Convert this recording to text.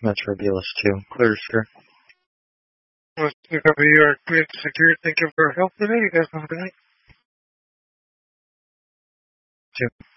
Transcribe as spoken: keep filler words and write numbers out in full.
Metro B L S two. Clear, sir. Let's pick up your grid secure. Thank you for your help today. You guys have a good night. Two.